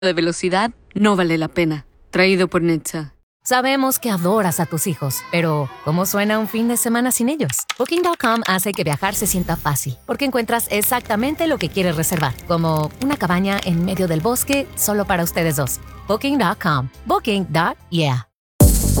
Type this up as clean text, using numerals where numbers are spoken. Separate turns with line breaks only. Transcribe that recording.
de velocidad no vale la pena. Traído por Netza.
Sabemos que adoras a tus hijos, pero ¿cómo suena un fin de semana sin ellos? Booking.com hace que viajar se sienta fácil, porque encuentras exactamente lo que quieres reservar, como una cabaña en medio del bosque solo para ustedes dos. Booking.com. Booking.yeah.